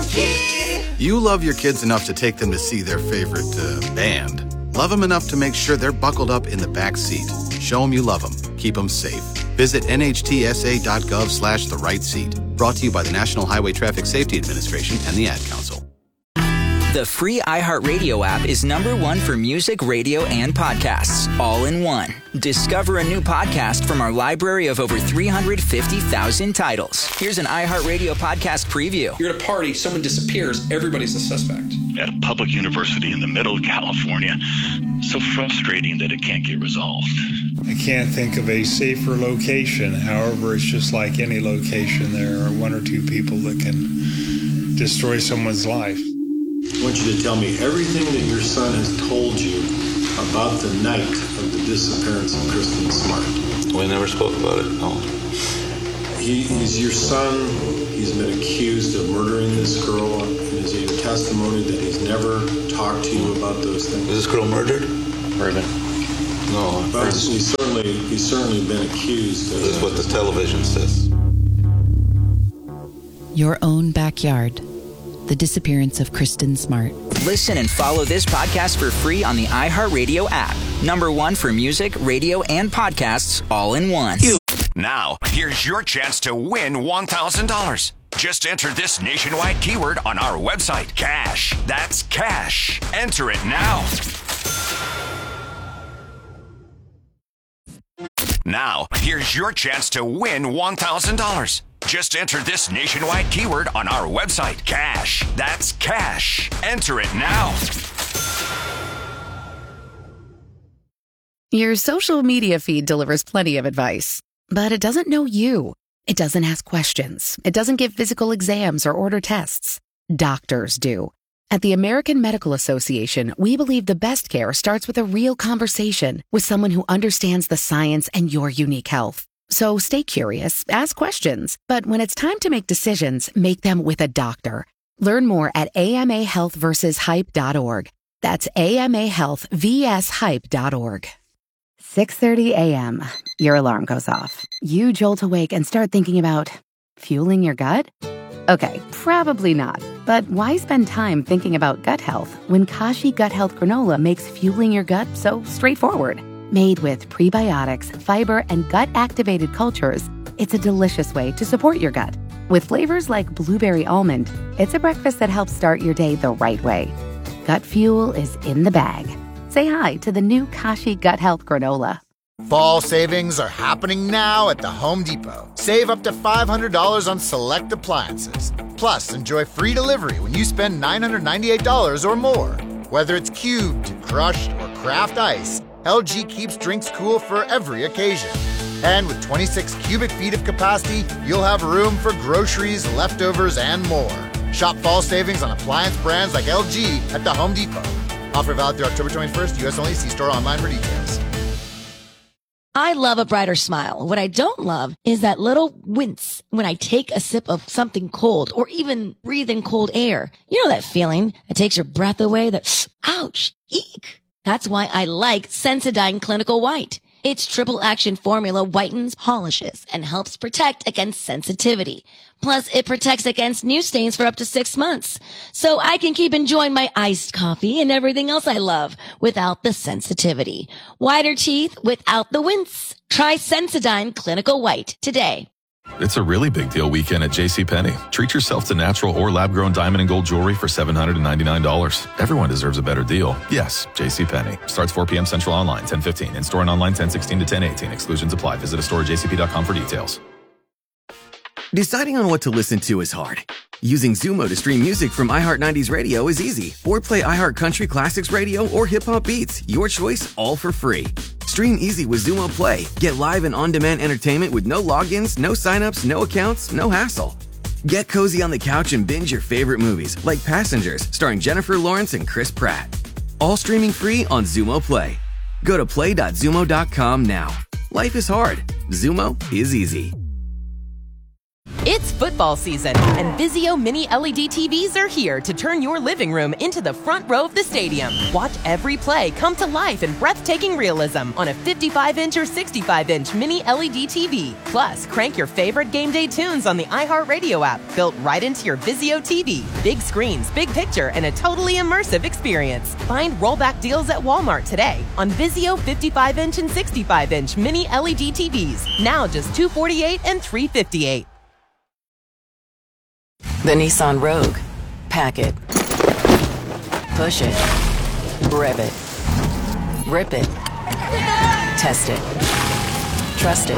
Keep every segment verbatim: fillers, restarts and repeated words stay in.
You love your kids enough to take them to see their favorite uh, band. Love them enough to make sure they're buckled up in the back seat. Show them you love them. Keep them safe. Visit nhtsa.gov slash the right seat. Brought to you by the National Highway Traffic Safety Administration and the Ad Council. The free iHeartRadio app is number one for music, radio, and podcasts, all in one. Discover a new podcast from our library of over three hundred fifty thousand titles. Here's an iHeartRadio podcast preview. You're at a party, someone disappears, everybody's a suspect. At a public university in the middle of California, so frustrating that it can't get resolved. I can't think of a safer location. However, it's just like any location. There are one or two people that can destroy someone's life. I want you to tell me everything that your son has told you about the night of the disappearance of Kristen Smart. We never spoke about it, no. He, he's your son. He's been accused of murdering this girl. And is it your testimony that he's never talked to you about those things? Was this girl murdered? Raven. No. But he's certainly, he's certainly been accused. This is what the television says. Your own backyard. The disappearance of Kristen Smart. Listen and follow this podcast for free on the iHeartRadio app. Number one for music, radio, and podcasts, all in one. Now, here's your chance to win one thousand dollars. Just enter this nationwide keyword on our website, cash. That's cash. Enter it now. Now, here's your chance to win one thousand dollars. Just enter this nationwide keyword on our website, cash. That's cash. Enter it now. Your social media feed delivers plenty of advice, but it doesn't know you. It doesn't ask questions. It doesn't give physical exams or order tests. Doctors do. At the American Medical Association, we believe the best care starts with a real conversation with someone who understands the science and your unique health. So stay curious, ask questions, but when it's time to make decisions, make them with a doctor. Learn more at A M A health versus hype dot org. That's A M A health versus hype dot org. six thirty a.m. Your alarm goes off. You jolt awake and start thinking about fueling your gut? Okay, probably not. But why spend time thinking about gut health when Kashi Gut Health Granola makes fueling your gut so straightforward? Made with prebiotics, fiber, and gut-activated cultures, it's a delicious way to support your gut. With flavors like blueberry almond, it's a breakfast that helps start your day the right way. Gut fuel is in the bag. Say hi to the new Kashi Gut Health Granola. Fall savings are happening now at the Home Depot. Save up to five hundred dollars on select appliances. Plus, enjoy free delivery when you spend nine hundred ninety-eight dollars or more. Whether it's cubed, crushed, or craft ice, L G keeps drinks cool for every occasion. And with twenty-six cubic feet of capacity, you'll have room for groceries, leftovers, and more. Shop fall savings on appliance brands like L G at the Home Depot. Offer valid through October twenty-first, U S only. See store online for details. I love a brighter smile. What I don't love is that little wince when I take a sip of something cold or even breathe in cold air. You know that feeling that takes your breath away, that ouch, eek. That's why I like Sensodyne Clinical White. Its triple action formula whitens, polishes, and helps protect against sensitivity. Plus, it protects against new stains for up to six months. So I can keep enjoying my iced coffee and everything else I love without the sensitivity. Whiter teeth without the wince. Try Sensodyne Clinical White today. It's a really big deal weekend at JCPenney. Treat yourself to natural or lab-grown diamond and gold jewelry for seven hundred ninety-nine dollars. Everyone deserves a better deal. Yes, JCPenney. Starts four p.m. Central online, ten fifteen. In-store and online, ten sixteen to ten eighteen. Exclusions apply. Visit a store at j c p dot com for details. Deciding on what to listen to is hard. Using Zumo to stream music from iHeart nineties Radio is easy. Or play iHeart Country Classics Radio or Hip Hop Beats. Your choice, all for free. Stream easy with Zumo Play. Get live and on-demand entertainment with no logins, no signups, no accounts, no hassle. Get cozy on the couch and binge your favorite movies, like Passengers, starring Jennifer Lawrence and Chris Pratt. All streaming free on Zumo Play. Go to play dot zumo dot com now. Life is hard. Zumo is easy. It's football season, and Vizio Mini L E D T Vs are here to turn your living room into the front row of the stadium. Watch every play come to life in breathtaking realism on a fifty-five inch or sixty-five inch Mini L E D T V. Plus, crank your favorite game day tunes on the iHeartRadio app, built right into your Vizio T V. Big screens, big picture, and a totally immersive experience. Find rollback deals at Walmart today on Vizio fifty-five inch and sixty-five inch Mini L E D T Vs. Now just two hundred forty-eight dollars and three hundred fifty-eight dollars. The Nissan Rogue. Pack it. Push it. Rev it. Rip it. Test it. Trust it.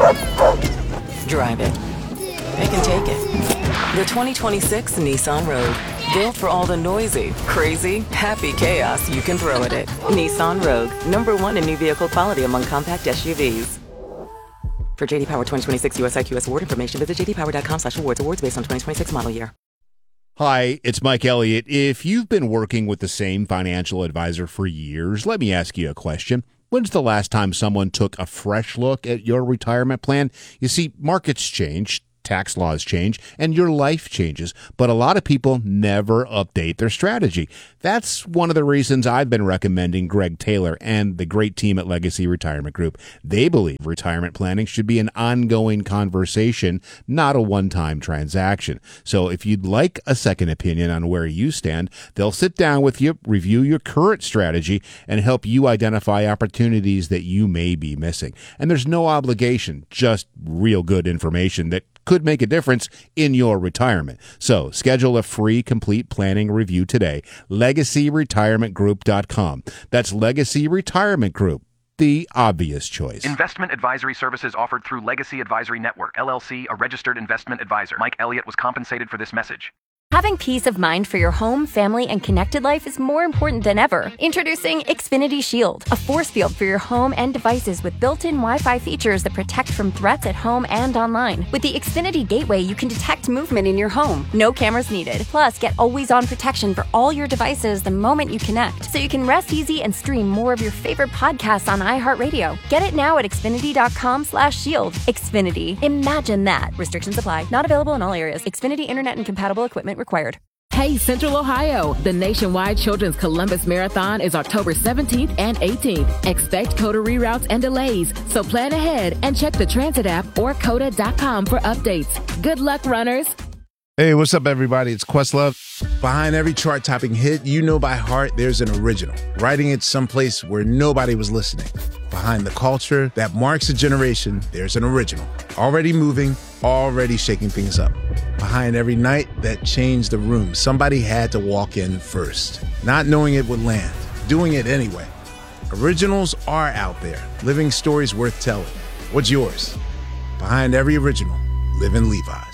Drive it. They can take it. The twenty twenty-six Nissan Rogue. Built for all the noisy, crazy, happy chaos you can throw at it. Nissan Rogue. Number one in new vehicle quality among compact S U Vs. For J D Power twenty twenty-six U S I Q S award information, visit j d power dot com slash awards. Awards based on twenty twenty-six model year. Hi, it's Mike Elliott. If you've been working with the same financial advisor for years, let me ask you a question. When's the last time someone took a fresh look at your retirement plan? You see, markets change, tax laws change, and your life changes, but a lot of people never update their strategy. That's one of the reasons I've been recommending Greg Taylor and the great team at Legacy Retirement Group. They believe retirement planning should be an ongoing conversation, not a one-time transaction. So if you'd like a second opinion on where you stand, they'll sit down with you, review your current strategy, and help you identify opportunities that you may be missing. And there's no obligation, just real good information that could make a difference in your retirement. So schedule a free complete planning review today. legacy retirement group dot com. That's Legacy Retirement Group, the obvious choice. Investment advisory services offered through Legacy Advisory Network, L L C, a registered investment advisor. Mike Elliott was compensated for this message. Having peace of mind for your home, family, and connected life is more important than ever. Introducing Xfinity Shield, a force field for your home and devices with built-in Wi-Fi features that protect from threats at home and online. With the Xfinity Gateway, you can detect movement in your home. No cameras needed. Plus, get always-on protection for all your devices the moment you connect, so you can rest easy and stream more of your favorite podcasts on iHeartRadio. Get it now at xfinity.com slash shield. Xfinity. Imagine that. Restrictions apply. Not available in all areas. Xfinity Internet and compatible equipment required. Hey, Central Ohio! The nationwide Children's Columbus Marathon is October seventeenth and eighteenth. Expect COTA reroutes and delays, so plan ahead and check the Transit app or coda dot com for updates. Good luck, runners! Hey, what's up, everybody? It's Questlove. Behind every chart-topping hit you know by heart, there's an original, writing it someplace where nobody was listening. Behind the culture that marks a generation, there's an original, already moving, already shaking things up. Behind every night that changed the room, somebody had to walk in first, not knowing it would land, doing it anyway. Originals are out there, living stories worth telling. What's yours? Behind every original, live in Levi's.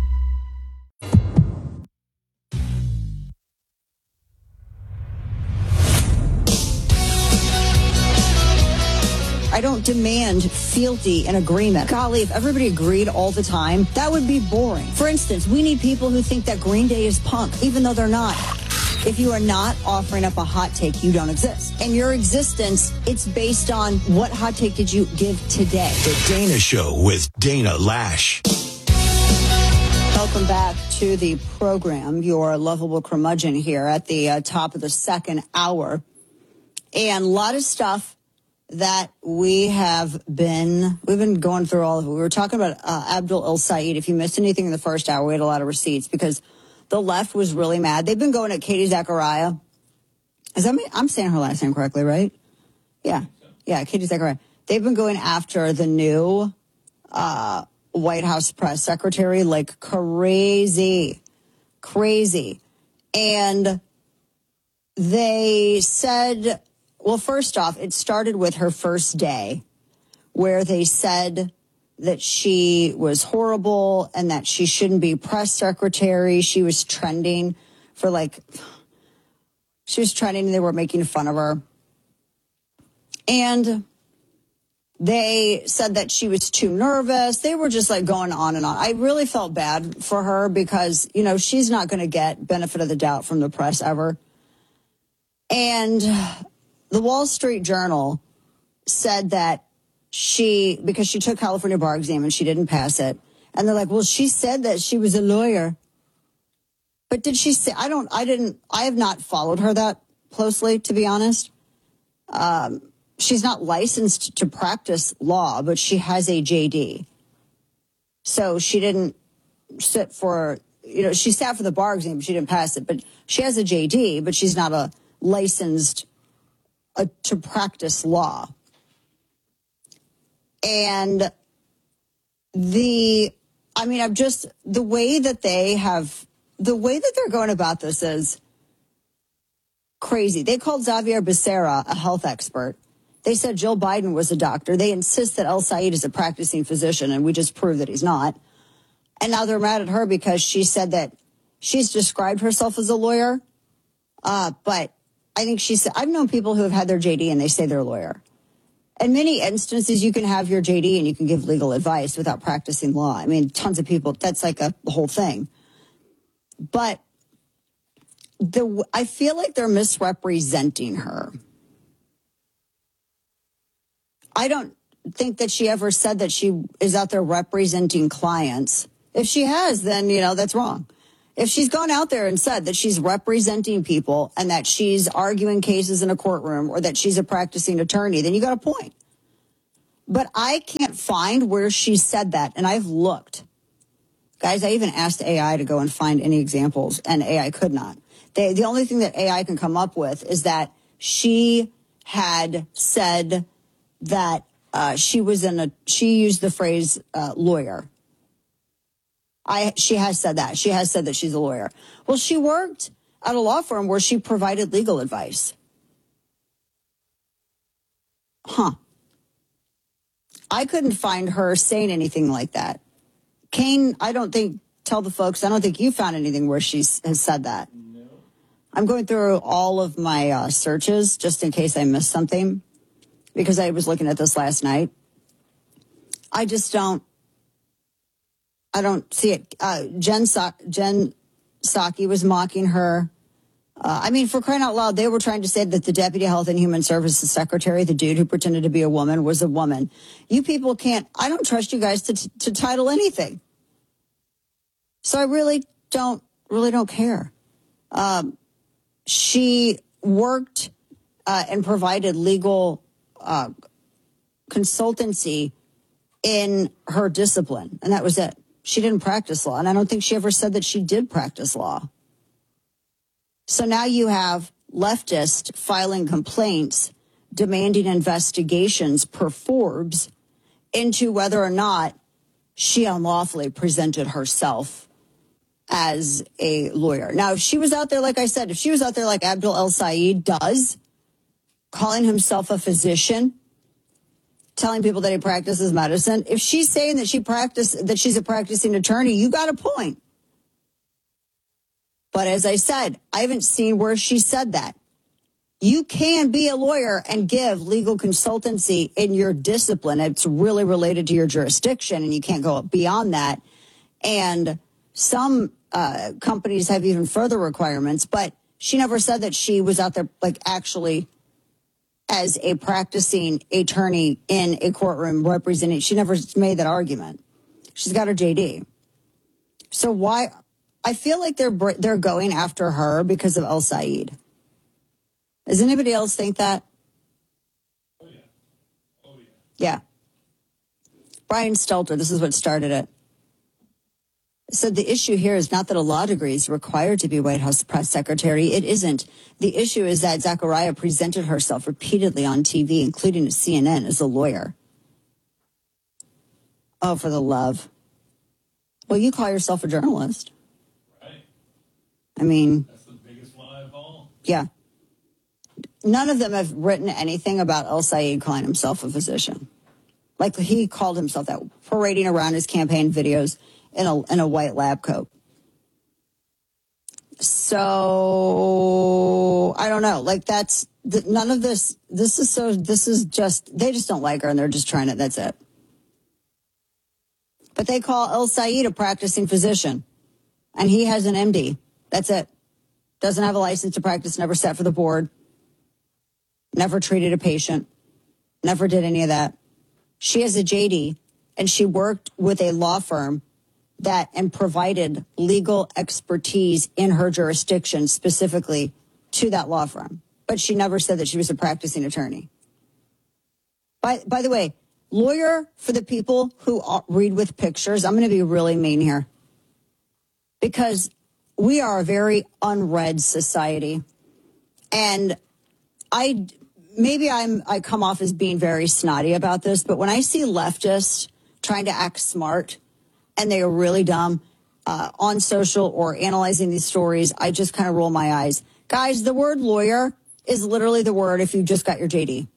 I don't demand fealty and agreement. Golly, if everybody agreed all the time, that would be boring. For instance, we need people who think that Green Day is punk, even though they're not. If you are not offering up a hot take, you don't exist. And your existence, it's based on what hot take did you give today. The Dana Show with Dana Lash. Welcome back to the program. Your lovable curmudgeon here at the uh, top of the second hour. And a lot of stuff that we have been, we've been going through all of it. We were talking about uh, Abdul El Said. If you missed anything in the first hour, we had a lot of receipts because the left was really mad. They've been going at Katie Zachariah. Is that me? I'm saying her last name correctly, right? Yeah. Yeah, Katie Zachariah. They've been going after the new uh, White House press secretary like crazy, crazy. And they said, well, first off, it started with her first day where they said that she was horrible and that she shouldn't be press secretary. She was trending for like, she was trending and they were making fun of her. And they said that she was too nervous. They were just like going on and on. I really felt bad for her because, you know, she's not going to get benefit of the doubt from the press ever. And the Wall Street Journal said that she, because she took California bar exam and she didn't pass it, And they're like, well, she said that she was a lawyer. But did she say, I don't, I didn't, I have not followed her that closely, to be honest. Um, she's not licensed to practice law, but she has a J D. So she didn't sit for, you know, she sat for the bar exam, but she didn't pass it. But she has a J D, but she's not a licensed uh, to practice law. And the, I mean, I'm just, the way that they have, the way that they're going about this is crazy. They called Xavier Becerra a health expert. They said Joe Biden was a doctor. They insist that El Said is a practicing physician, and we just proved that he's not. And now they're mad at her because she said that she's described herself as a lawyer. Uh, but I think she said, I've known people who have had their J D and they say they're a lawyer. In many instances, you can have your J D and you can give legal advice without practicing law. I mean, tons of people, that's like a whole thing. But the I feel like they're misrepresenting her. I don't think that she ever said that she is out there representing clients. If she has, then, you know, that's wrong. If she's gone out there and said that she's representing people and that she's arguing cases in a courtroom or that she's a practicing attorney, then you got a point. But I can't find where she said that, and I've looked. Guys, I even asked A I to go and find any examples, and A I could not. They, the only thing that A I can come up with is that she had said that uh, she was in a, she used the phrase uh, lawyer. I, she has said that. She has said that she's a lawyer. Well, she worked at a law firm where she provided legal advice. Huh. I couldn't find her saying anything like that. Kane, I don't think, tell the folks, I don't think you found anything where she has said that. No. I'm going through all of my uh, searches just in case I missed something because I was looking at this last night. I just don't. I don't see it. Uh, Jen, so- Jen Psaki was mocking her. Uh, I mean, for crying out loud, they were trying to say that the Deputy Health and Human Services Secretary, the dude who pretended to be a woman, was a woman. You people can't, I don't trust you guys to, to title anything. So I really don't, really don't care. Um, she worked uh, and provided legal uh, consultancy in her discipline, and that was it. She didn't practice law, and I don't think she ever said that she did practice law. So now you have leftists filing complaints demanding investigations per Forbes into whether or not she unlawfully presented herself as a lawyer. Now, if she was out there, like I said, if she was out there like Abdul El Said does, calling himself a physician, telling people that he practices medicine, if she's saying that she practice that she's a practicing attorney, you got a point. But as I said, I haven't seen where she said that. You can be a lawyer and give legal consultancy in your discipline. It's really related to your jurisdiction, and you can't go beyond that. And some uh, companies have even further requirements, but she never said that she was out there, like, actually as a practicing attorney in a courtroom representing. She never made that argument. She's got her J D. So why? I feel like they're they're going after her because of El Said. Does anybody else think that? Oh, yeah. Oh, yeah. Yeah. Brian Stelter, this is what started it. Said the issue here is not that a law degree is required to be White House press secretary. It isn't. The issue is that Zachariah presented herself repeatedly on T V, including at C N N, as a lawyer. Oh, for the love. Well, you call yourself a journalist. Right. I mean. That's the biggest one I've all. Yeah. None of them have written anything about El Said calling himself a physician. Like he called himself that, parading around his campaign videos in a in a white lab coat. So I don't know. Like that's none of this. This is so. This is just. They just don't like her, and they're just trying to. That's it. But they call El Said a practicing physician, and he has an M D. That's it. Doesn't have a license to practice. Never sat for the board. Never treated a patient. Never did any of that. She has a J D, and she worked with a law firm that and provided legal expertise in her jurisdiction specifically to that law firm. But she never said that she was a practicing attorney. By, by the way, lawyer for the people who read with pictures, I'm going to be really mean here. Because we are a very unread society. And I, maybe I'm, I come off as being very snotty about this, but when I see leftists trying to act smart and they are really dumb uh, on social or analyzing these stories, I just kind of roll my eyes. Guys, the word lawyer is literally the word if you just got your J D.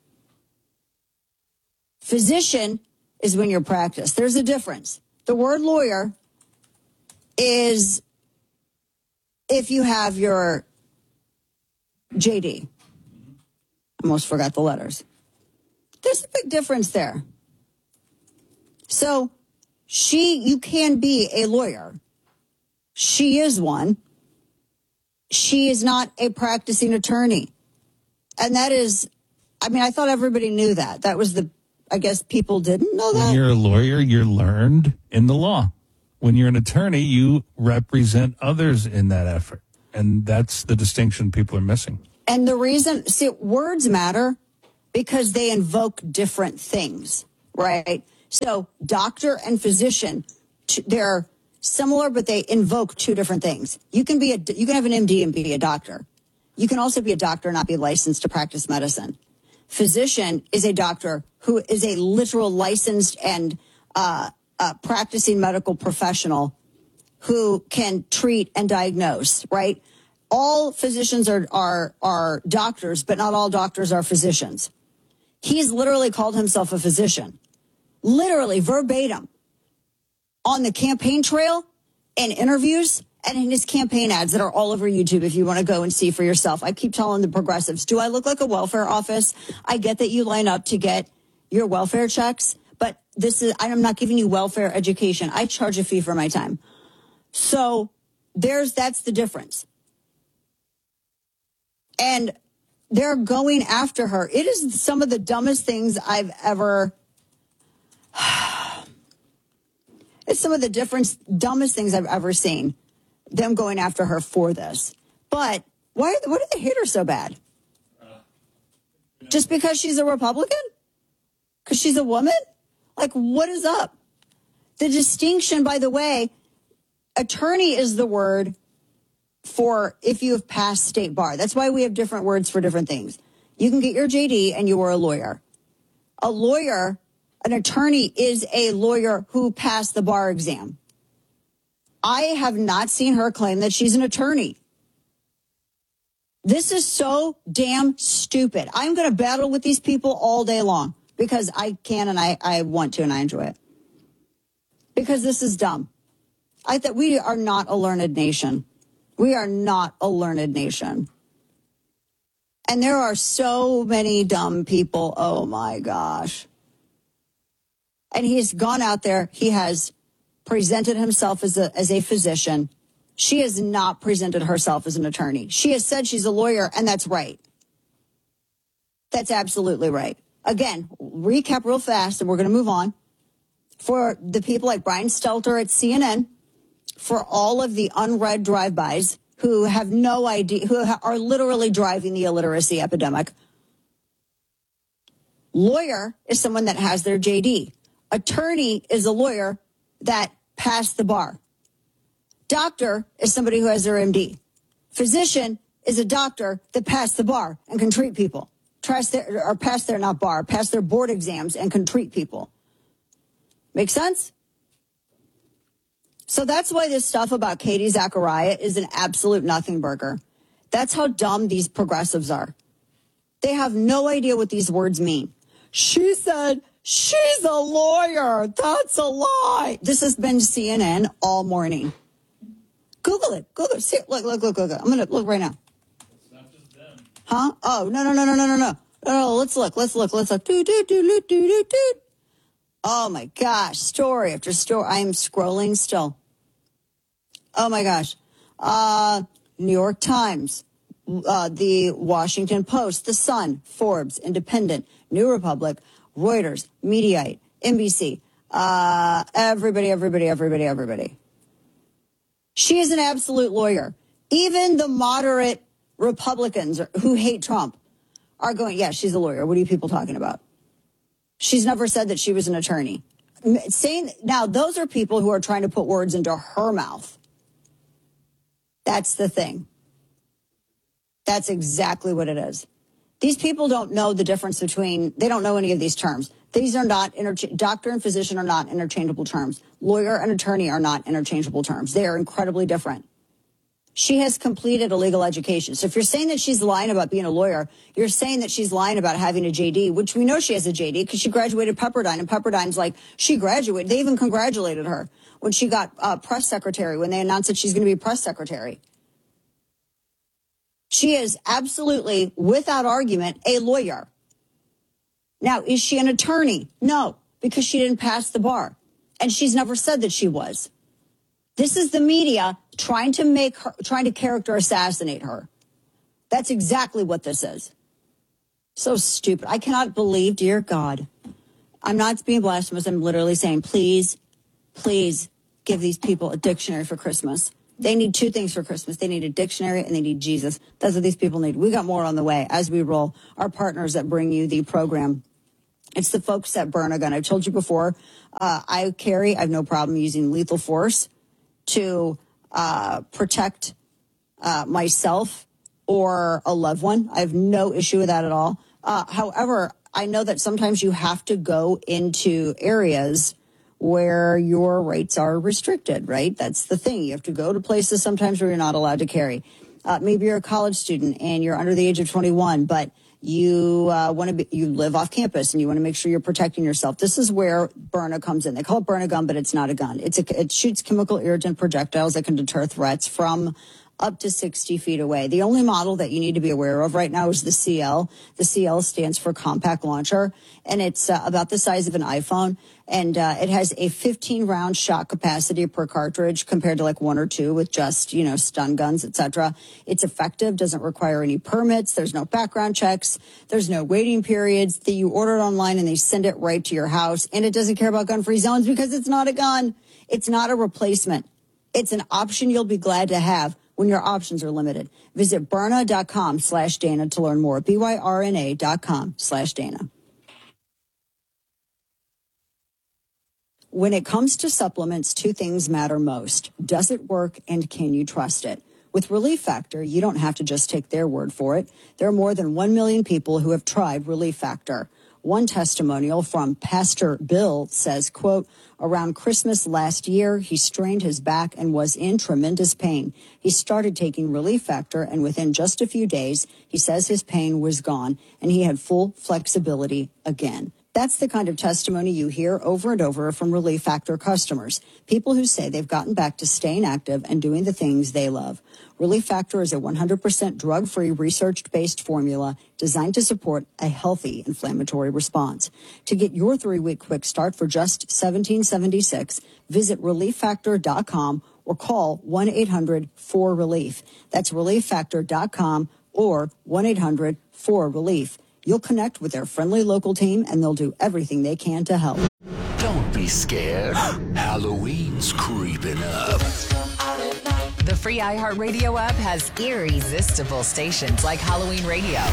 Physician is when you're practiced. There's a difference. The word lawyer is if you have your J D. I almost forgot the letters. There's a big difference there. So she, you can be a lawyer. She is one. She is not a practicing attorney. And that is, I mean, I thought everybody knew that. That was the, I guess people didn't know that. When you're a lawyer, you're learned in the law. When you're an attorney, you represent others in that effort. And that's the distinction people are missing. And the reason, see, words matter because they invoke different things, right? So doctor and physician, they're similar, but they invoke two different things. You can be a, you can have an M D and be a doctor. You can also be a doctor and not be licensed to practice medicine. Physician is a doctor who is a literal licensed and uh, uh, practicing medical professional who can treat and diagnose, right? All physicians are, are, are doctors, but not all doctors are physicians. He's literally called himself a physician, literally verbatim on the campaign trail and interviews and in his campaign ads that are all over YouTube if you want to go and see for yourself. I keep telling the progressives, do I look like a welfare office? I get that you line up to get your welfare checks, but this is, I'm not giving you welfare education. I charge a fee for my time. So there's, that's the difference. And they're going after her. It is some of the dumbest things I've ever, it's some of the different, dumbest things I've ever seen, them going after her for this. But why, why do they hate her so bad? Just because she's a Republican? Because she's a woman? Like, what is up? The distinction, by the way, attorney is the word for if you have passed state bar. That's why we have different words for different things. You can get your J D and you are a lawyer. A lawyer, an attorney is a lawyer who passed the bar exam. I have not seen her claim that she's an attorney. This is so damn stupid. I'm going to battle with these people all day long because I can and I, I want to and I enjoy it. Because this is dumb. I thought we are not a learned nation. We are not a learned nation. And there are so many dumb people. Oh, my gosh. And he's gone out there. He has presented himself as a, as a physician. She has not presented herself as an attorney. She has said she's a lawyer, and that's right. That's absolutely right. Again, recap real fast, and we're going to move on. For the people like Brian Stelter at C N N, for all of the unread drive-bys who have no idea, who are literally driving the illiteracy epidemic. Lawyer is someone that has their J D. Attorney is a lawyer that passed the bar. Doctor is somebody who has their M D. Physician is a doctor that passed the bar and can treat people. Pass their, or pass their, not bar, pass their board exams and can treat people. Make sense? So that's why this stuff about Katie Zachariah is an absolute nothing burger. That's how dumb these progressives are. They have no idea what these words mean. She said she's a lawyer. That's a lie. This has been C N N all morning. Google it. Google it. See, look, look, look, look. I'm going to look right now. It's not just them. Huh? Oh, no, no, no, no, no, no, no. No, let's look. Let's look. Let's look. Do, do, do, do, do, do, do. Oh, my gosh. Story after story. I am scrolling still. Oh, my gosh. Uh, New York Times, uh, the Washington Post, The Sun, Forbes, Independent, New Republic, Reuters, Mediaite, N B C, uh, everybody, everybody, everybody, everybody. She is an absolute lawyer. Even the moderate Republicans who hate Trump are going, yeah, she's a lawyer. What are you people talking about? She's never said that she was an attorney. Saying now, those are people who are trying to put words into her mouth. That's the thing. That's exactly what it is. These people don't know the difference between, they don't know any of these terms. These are not, intercha- doctor and physician are not interchangeable terms. Lawyer and attorney are not interchangeable terms. They are incredibly different. She has completed a legal education. So if you're saying that she's lying about being a lawyer, you're saying that she's lying about having a J D, which we know she has a J D because she graduated Pepperdine. And Pepperdine's like, she graduated. They even congratulated her when she got uh, press secretary, when they announced that she's going to be press secretary. She is absolutely, without argument, a lawyer. Now, is she an attorney? No, because she didn't pass the bar. And she's never said that she was. This is the media trying to make her, trying to character assassinate her. That's exactly what this is. So stupid. I cannot believe, dear God. I'm not being blasphemous. I'm literally saying, please, please give these people a dictionary for Christmas. They need two things for Christmas. They need a dictionary and they need Jesus. That's what these people need. We got more on the way as we roll. Our partners that bring you the program. It's the folks at Burn a Gun. I've told you before, uh, I carry, I have no problem using lethal force to uh, protect uh, myself or a loved one. I have no issue with that at all. Uh, however, I know that sometimes you have to go into areas where your rights are restricted, right? That's the thing. You have to go to places sometimes where you're not allowed to carry. Uh, maybe you're a college student and you're under the age of twenty-one, but you uh, want to be, you live off campus and you want to make sure you're protecting yourself. This is where Burn a comes in. They call it Burn a Gun, but it's not a gun. It's a, it shoots chemical irritant projectiles that can deter threats from up to sixty feet away. The only model that you need to be aware of right now is the C L. The C L stands for Compact Launcher, and it's uh, about the size of an iPhone, and uh, it has a fifteen round shot capacity per cartridge compared to like one or two with just, you know, stun guns, et cetera. It's effective, doesn't require any permits. There's no background checks. There's no waiting periods. That you order it online and they send it right to your house, and it doesn't care about gun-free zones because it's not a gun. It's not a replacement. It's an option you'll be glad to have when your options are limited. Visit Byrna.com slash Dana to learn more. B Y R N A dot com slash Dana. When it comes to supplements, two things matter most. Does it work and can you trust it? With Relief Factor, you don't have to just take their word for it. There are more than one million people who have tried Relief Factor. One testimonial from Pastor Bill says, quote, around Christmas last year, he strained his back and was in tremendous pain. He started taking Relief Factor, and within just a few days, he says his pain was gone and he had full flexibility again. That's the kind of testimony you hear over and over from Relief Factor customers, people who say they've gotten back to staying active and doing the things they love. Relief Factor is a one hundred percent drug-free, research-based formula designed to support a healthy inflammatory response. To get your three-week quick start for just seventeen seventy-six, visit relief factor dot com or call one eight hundred four relief. That's relief factor dot com or one eight hundred four relief. You'll connect with their friendly local team, and they'll do everything they can to help. Don't be scared. Halloween's creeping up. The free iHeartRadio app has irresistible stations like Halloween Radio.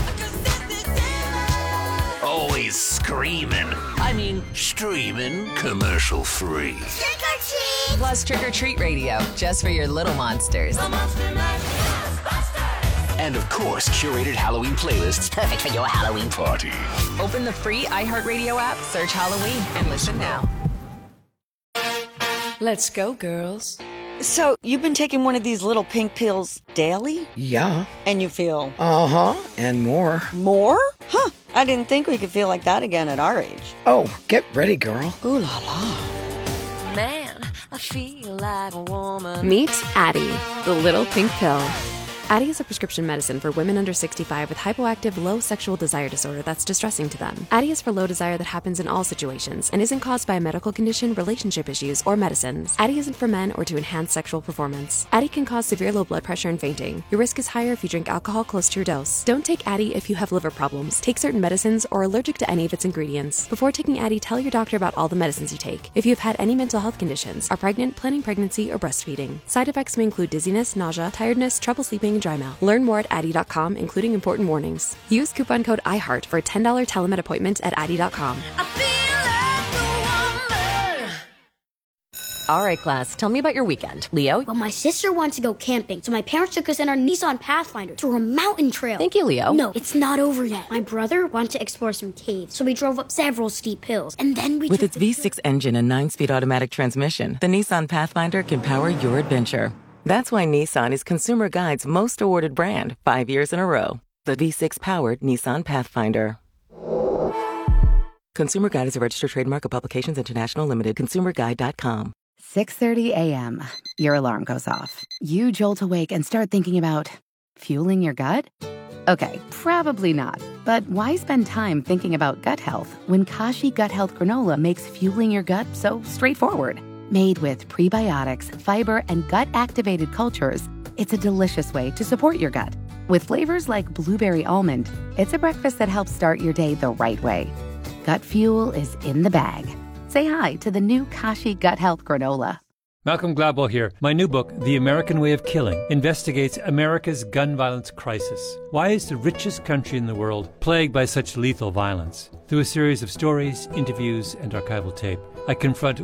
Always screaming. I mean, streaming commercial free. Trick or treat! Plus Trick or Treat Radio, just for your little monsters. And of course, curated Halloween playlists perfect for your Halloween party. Open the free iHeartRadio app, search Halloween, and listen now. Let's go, girls. So, you've been taking one of these little pink pills daily? Yeah. And you feel? Uh-huh, and more. More? Huh, I didn't think we could feel like that again at our age. Oh, get ready, girl. Ooh la la. Man, I feel like a woman. Meet Addie, the little pink pill. Addyi is a prescription medicine for women under sixty-five with hypoactive low sexual desire disorder that's distressing to them. Addyi is for low desire that happens in all situations and isn't caused by a medical condition, relationship issues, or medicines. Addyi isn't for men or to enhance sexual performance. Addyi can cause severe low blood pressure and fainting. Your risk is higher if you drink alcohol close to your dose. Don't take Addyi if you have liver problems, take certain medicines, or are allergic to any of its ingredients. Before taking Addyi, tell your doctor about all the medicines you take. If you've had any mental health conditions, are pregnant, planning pregnancy, or breastfeeding. Side effects may include dizziness, nausea, tiredness, trouble sleeping, and dry mouth. Learn more at addyi dot com, including important warnings. Use coupon code iHeart for a ten dollars telemed appointment at addyi dot com. All right, class, tell me about your weekend. Leo? Well, my sister wants to go camping, so my parents took us in our Nissan Pathfinder through a mountain trail. Thank you, Leo. No, it's not over yet. My brother wants to explore some caves, so we drove up several steep hills, and then we With took its the V six engine and nine-speed automatic transmission, the Nissan Pathfinder can power your adventure. That's why Nissan is Consumer Guide's most awarded brand, five years in a row. The V six-powered Nissan Pathfinder. Consumer Guide is a registered trademark of Publications International Limited. consumer guide dot com. six thirty a.m. Your alarm goes off. You jolt awake and start thinking about fueling your gut? Okay, probably not. But why spend time thinking about gut health when Kashi Gut Health Granola makes fueling your gut so straightforward? Made with prebiotics, fiber, and gut-activated cultures, it's a delicious way to support your gut. With flavors like blueberry almond, it's a breakfast that helps start your day the right way. Gut fuel is in the bag. Say hi to the new Kashi Gut Health Granola. Malcolm Gladwell here. My new book, The American Way of Killing, investigates America's gun violence crisis. Why is the richest country in the world plagued by such lethal violence? Through a series of stories, interviews, and archival tape, I confront